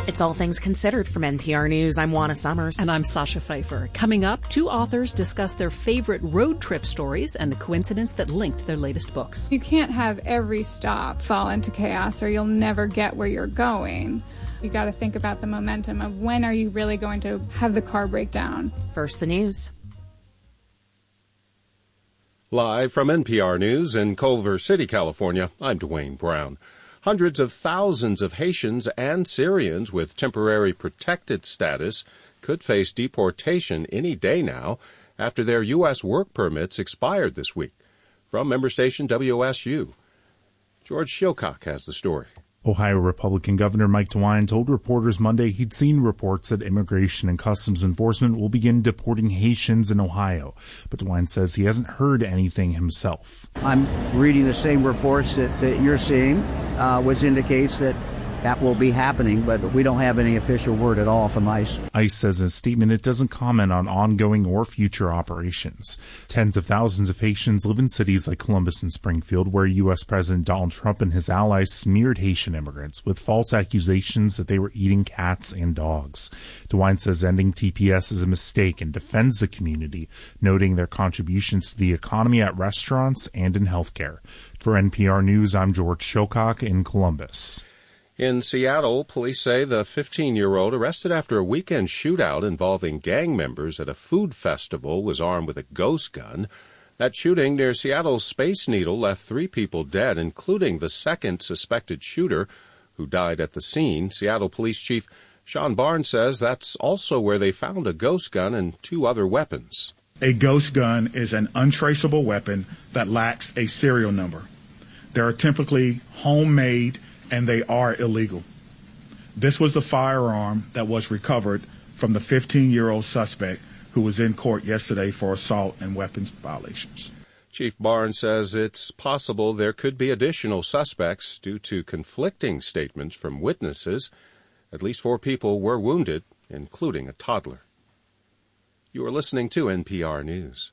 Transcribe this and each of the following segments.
It's All Things Considered from NPR News. I'm Juana Summers. And I'm Sasha Pfeiffer. Coming up, two authors discuss their favorite road trip stories and the coincidence that linked their latest books. You can't have every stop fall into chaos or you'll never get where you're going. You got to think about the momentum of when are you really going to have the car break down. First, the news. Live from NPR News in Culver City, California, I'm Dwayne Brown. Hundreds of thousands of Haitians and Syrians with temporary protected status could face deportation any day now after their U.S. work permits expired this week. From member station WSU, George Shilcock has the story. Ohio Republican Governor Mike DeWine told reporters Monday he'd seen reports that Immigration and Customs Enforcement will begin deporting Haitians in Ohio. But DeWine says he hasn't heard anything himself. I'm reading the same reports that you're seeing, which indicates that will be happening, but we don't have any official word at all from ICE. ICE says in a statement it doesn't comment on ongoing or future operations. Tens of thousands of Haitians live in cities like Columbus and Springfield, where U.S. President Donald Trump and his allies smeared Haitian immigrants with false accusations that they were eating cats and dogs. DeWine says ending TPS is a mistake and defends the community, noting their contributions to the economy at restaurants and in healthcare. For NPR News, I'm George Shilcock in Columbus. In Seattle, police say the 15-year-old arrested after a weekend shootout involving gang members at a food festival was armed with a ghost gun. That shooting near Seattle's Space Needle left 3 people dead, including the second suspected shooter, who died at the scene. Seattle Police Chief Sean Barnes says that's also where they found a ghost gun and 2 other weapons. A ghost gun is an untraceable weapon that lacks a serial number. They are typically homemade and they are illegal. This was the firearm that was recovered from the 15-year-old suspect who was in court yesterday for assault and weapons violations. Chief Barnes says it's possible there could be additional suspects due to conflicting statements from witnesses. At least 4 people were wounded, including a toddler. You are listening to NPR News.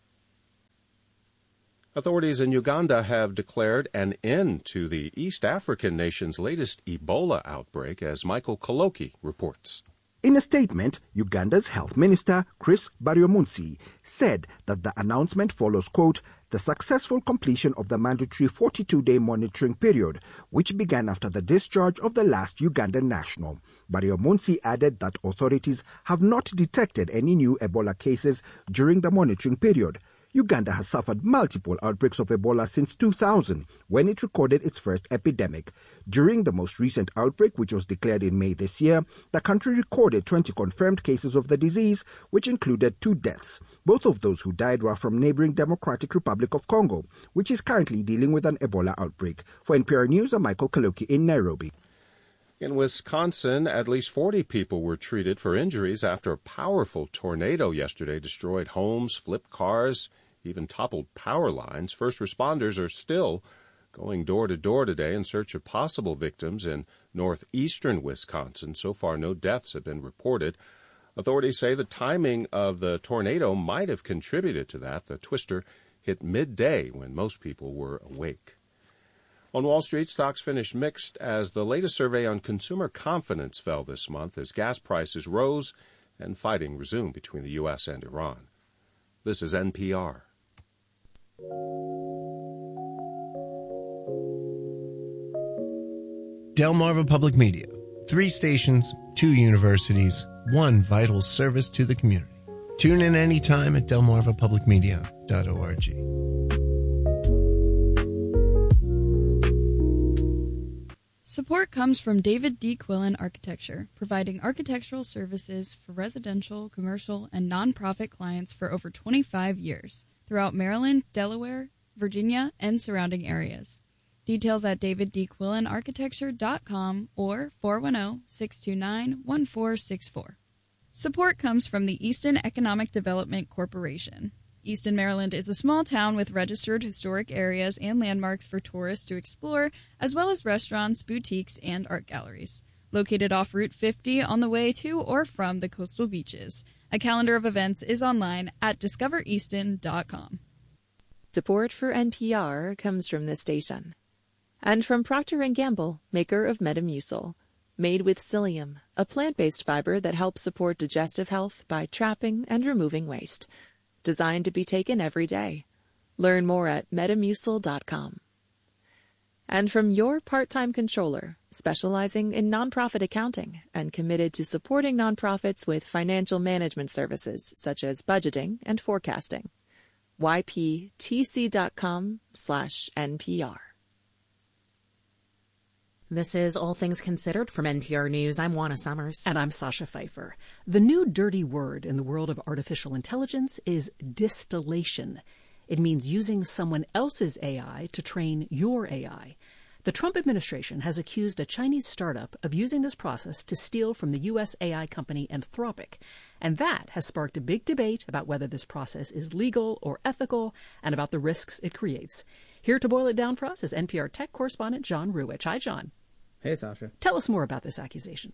Authorities in Uganda have declared an end to the East African nation's latest Ebola outbreak, as Michael Kaloki reports. In a statement, Uganda's Health Minister, Chris Baryomunsi, said that the announcement follows, quote, the successful completion of the mandatory 42-day monitoring period, which began after the discharge of the last Ugandan national. Baryomunsi added that authorities have not detected any new Ebola cases during the monitoring period. Uganda has suffered multiple outbreaks of Ebola since 2000, when it recorded its first epidemic. During the most recent outbreak, which was declared in May this year, the country recorded 20 confirmed cases of the disease, which included 2 deaths. Both of those who died were from neighboring Democratic Republic of Congo, which is currently dealing with an Ebola outbreak. For NPR News, I'm Michael Kaloki in Nairobi. In Wisconsin, at least 40 people were treated for injuries after a powerful tornado yesterday destroyed homes, flipped cars, even toppled power lines. First responders are still going door to door today in search of possible victims in northeastern Wisconsin. So far, no deaths have been reported. Authorities say the timing of the tornado might have contributed to that. The twister hit midday when most people were awake. On Wall Street, stocks finished mixed as the latest survey on consumer confidence fell this month as gas prices rose and fighting resumed between the U.S. and Iran. This is NPR. Delmarva Public Media. 3 stations, 2 universities, 1 vital service to the community. Tune in anytime at delmarvapublicmedia.org. Support comes from David D. Quillen Architecture, providing architectural services for residential, commercial, and nonprofit clients for over 25 years throughout Maryland, Delaware, Virginia, and surrounding areas. Details at daviddquillenarchitecture.com or 410-629-1464. Support comes from the Easton Economic Development Corporation. Easton, Maryland is a small town with registered historic areas and landmarks for tourists to explore, as well as restaurants, boutiques, and art galleries. Located off Route 50 on the way to or from the coastal beaches. A calendar of events is online at discovereaston.com. Support for NPR comes from this station. And from Procter & Gamble, maker of Metamucil. Made with psyllium, a plant-based fiber that helps support digestive health by trapping and removing waste. Designed to be taken every day. Learn more at metamucil.com. And from your part-time controller, specializing in nonprofit accounting and committed to supporting nonprofits with financial management services such as budgeting and forecasting. yptc.com/NPR. This is All Things Considered from NPR News. I'm Juana Summers. And I'm Sasha Pfeiffer. The new dirty word in the world of artificial intelligence is distillation. It means using someone else's AI to train your AI. The Trump administration has accused a Chinese startup of using this process to steal from the U.S. AI company Anthropic. And that has sparked a big debate about whether this process is legal or ethical and about the risks it creates. Here to boil it down for us is NPR tech correspondent John Ruwitch. Hi, John. Hey, Sasha. Tell us more about this accusation.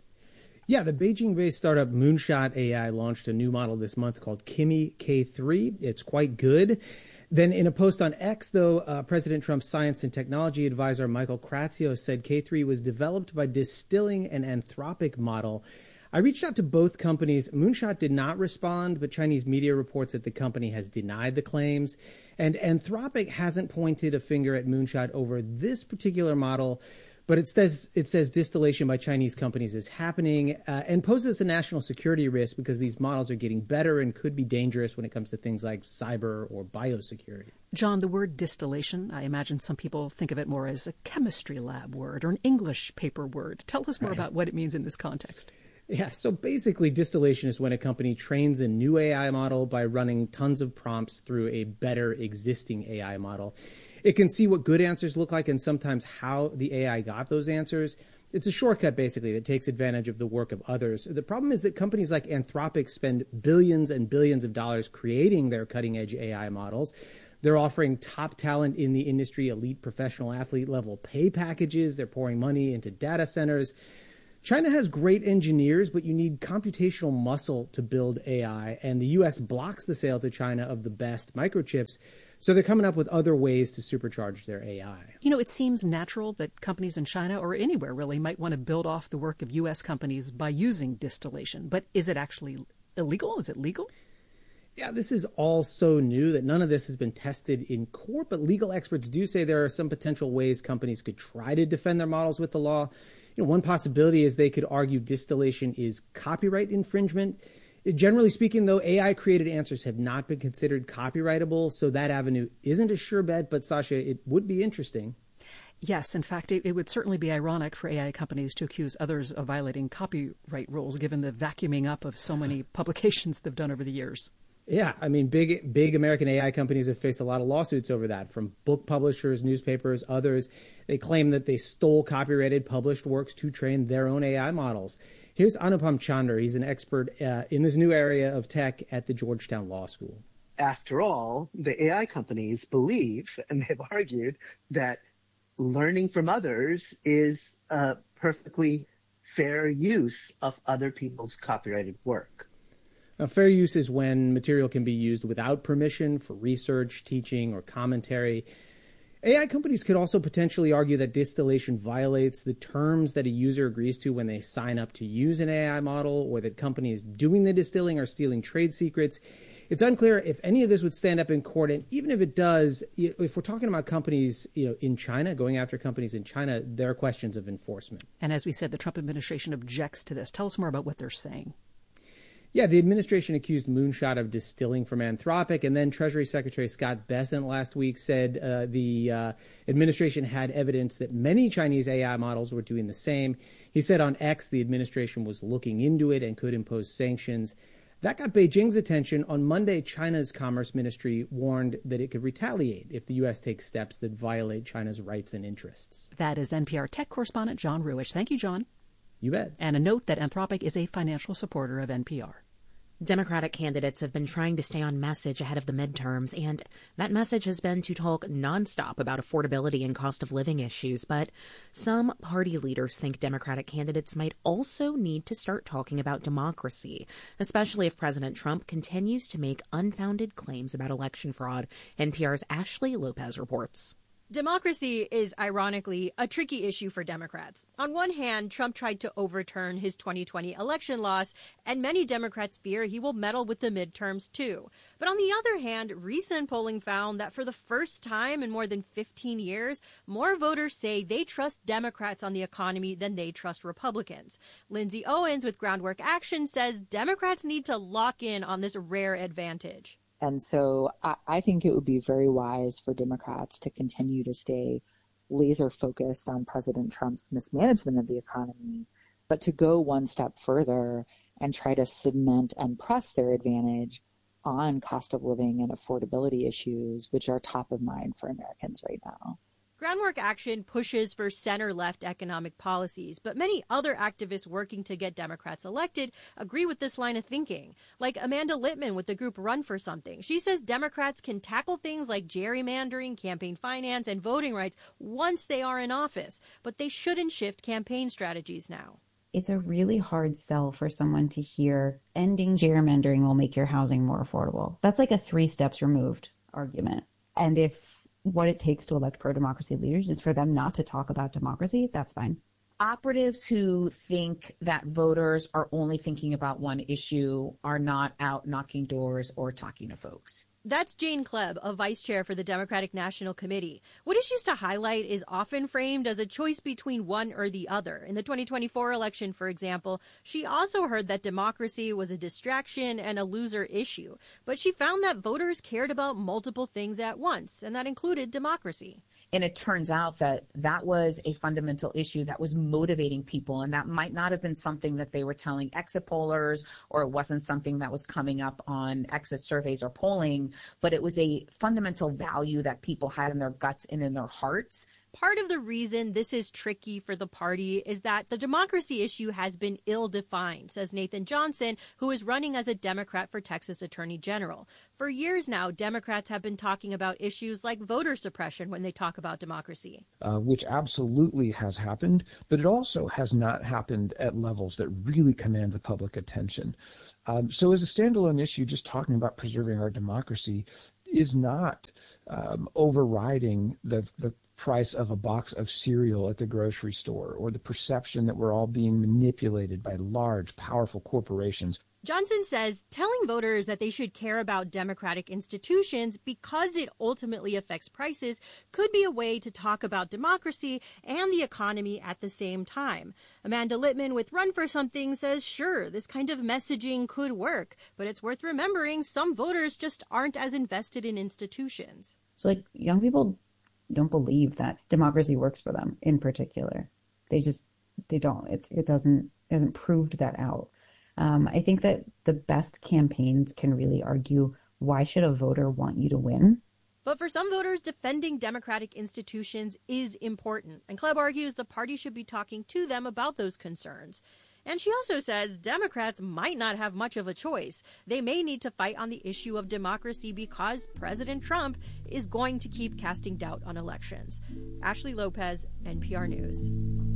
Yeah, the Beijing-based startup Moonshot AI launched a new model this month called Kimi K3. It's quite good. Then in a post on X, though, President Trump's science and technology advisor Michael Kratzios said K3 was developed by distilling an Anthropic model. I reached out to both companies. Moonshot did not respond, but Chinese media reports that the company has denied the claims. And Anthropic hasn't pointed a finger at Moonshot over this particular model. But it says distillation by Chinese companies is happening and poses a national security risk because these models are getting better and could be dangerous when it comes to things like cyber or biosecurity. John, the word distillation, I imagine some people think of it more as a chemistry lab word or an English paper word. Tell us more about what it means in this context. Yeah, so basically distillation is when a company trains a new AI model by running tons of prompts through a better existing AI model. It can see what good answers look like and sometimes how the AI got those answers. It's a shortcut, basically, that takes advantage of the work of others. The problem is that companies like Anthropic spend billions and billions of dollars creating their cutting-edge AI models. They're offering top talent in the industry, elite professional athlete level pay packages. They're pouring money into data centers. China has great engineers, but you need computational muscle to build AI, and the U.S. blocks the sale to China of the best microchips. So they're coming up with other ways to supercharge their AI. You know, it seems natural that companies in China or anywhere really might want to build off the work of U.S. companies by using distillation. But is it actually illegal? Is it legal? Yeah, this is all so new that none of this has been tested in court, but legal experts do say there are some potential ways companies could try to defend their models with the law. You know, one possibility is they could argue distillation is copyright infringement. Generally speaking, though, AI-created answers have not been considered copyrightable, so that avenue isn't a sure bet, but Sasha, it would be interesting. Yes, in fact, it would certainly be ironic for AI companies to accuse others of violating copyright rules, given the vacuuming up of so many publications they've done over the years. Yeah, I mean, big American AI companies have faced a lot of lawsuits over that, from book publishers, newspapers, others. They claim that they stole copyrighted published works to train their own AI models. Here's Anupam Chandra. He's an expert in this new area of tech at the Georgetown Law School. After all, the AI companies believe, and they've argued, that learning from others is a perfectly fair use of other people's copyrighted work. Now, fair use is when material can be used without permission for research, teaching, or commentary. AI companies could also potentially argue that distillation violates the terms that a user agrees to when they sign up to use an AI model, or that companies doing the distilling are stealing trade secrets. It's unclear if any of this would stand up in court, and even if it does, if we're talking about companies, in China, going after companies in China, there are questions of enforcement. And as we said, the Trump administration objects to this. Tell us more about what they're saying. Yeah, the administration accused Moonshot of distilling from Anthropic, and then Treasury Secretary Scott Bessent last week said the administration had evidence that many Chinese AI models were doing the same. He said on X the administration was looking into it and could impose sanctions. That got Beijing's attention. On Monday, China's Commerce Ministry warned that it could retaliate if the U.S. takes steps that violate China's rights and interests. That is NPR tech correspondent John Ruwitch. Thank you, John. You bet. And a note that Anthropic is a financial supporter of NPR. Democratic candidates have been trying to stay on message ahead of the midterms, and that message has been to talk nonstop about affordability and cost of living issues. But some party leaders think Democratic candidates might also need to start talking about democracy, especially if President Trump continues to make unfounded claims about election fraud. NPR's Ashley Lopez reports. Democracy is, ironically, a tricky issue for Democrats. On one hand, Trump tried to overturn his 2020 election loss, and many Democrats fear he will meddle with the midterms, too. But on the other hand, recent polling found that for the first time in more than 15 years, more voters say they trust Democrats on the economy than they trust Republicans. Lindsay Owens with Groundwork Action says Democrats need to lock in on this rare advantage. And so I think it would be very wise for Democrats to continue to stay laser focused on President Trump's mismanagement of the economy, but to go one step further and try to cement and press their advantage on cost of living and affordability issues, which are top of mind for Americans right now. Groundwork Action pushes for center-left economic policies, but many other activists working to get Democrats elected agree with this line of thinking. Like Amanda Littman with the group Run for Something. She says Democrats can tackle things like gerrymandering, campaign finance, and voting rights once they are in office, but they shouldn't shift campaign strategies now. It's a really hard sell for someone to hear ending gerrymandering will make your housing more affordable. That's like a 3 steps removed argument. And if what it takes to elect pro-democracy leaders is for them not to talk about democracy, that's fine. Operatives who think that voters are only thinking about one issue are not out knocking doors or talking to folks. That's Jane Kleb, a vice chair for the Democratic National Committee. What issues to highlight is often framed as a choice between one or the other. In the 2024 election, for example, she also heard that democracy was a distraction and a loser issue. But she found that voters cared about multiple things at once, and that included democracy. And it turns out that that was a fundamental issue that was motivating people, and that might not have been something that they were telling exit pollers, or it wasn't something that was coming up on exit surveys or polling, but it was a fundamental value that people had in their guts and in their hearts. Part of the reason this is tricky for the party is that the democracy issue has been ill-defined, says Nathan Johnson, who is running as a Democrat for Texas Attorney General. For years now, Democrats have been talking about issues like voter suppression when they talk about democracy. Which absolutely has happened, but it also has not happened at levels that really command the public attention. So as a standalone issue, just talking about preserving our democracy is not overriding the price of a box of cereal at the grocery store, or the perception that we're all being manipulated by large, powerful corporations. Johnson says telling voters that they should care about democratic institutions because it ultimately affects prices could be a way to talk about democracy and the economy at the same time. Amanda Littman with Run for Something says, sure, this kind of messaging could work, but it's worth remembering some voters just aren't as invested in institutions. So young people don't believe that democracy works for them in particular. They don't. It hasn't proved that out. I think that the best campaigns can really argue, why should a voter want you to win? But for some voters, defending democratic institutions is important. And Kleb argues the party should be talking to them about those concerns. And she also says Democrats might not have much of a choice. They may need to fight on the issue of democracy because President Trump is going to keep casting doubt on elections. Ashley Lopez, NPR News.